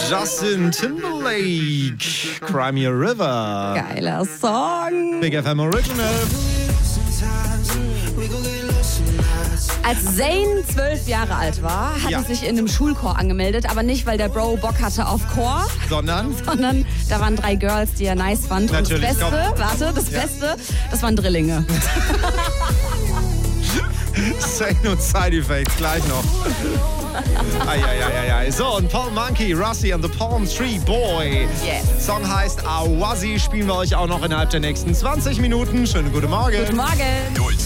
Justin Timberlake, Cry Me a River. Geiler Song. Big FM Original. Als Zayn 12 Jahre alt war, hat er sich in einem Schulchor angemeldet, aber nicht, weil der Bro Bock hatte auf Chor, sondern da waren 3 Girls, die er nice fand. Natürlich, und das Beste, das waren Drillinge. Zayn und Side Effects gleich noch. Ai. So, und Paul Monkey, Rusty and the Palm Tree Boy. Yes. Song heißt Awazi, spielen wir euch auch noch innerhalb der nächsten 20 Minuten. Schönen guten Morgen. Guten Morgen.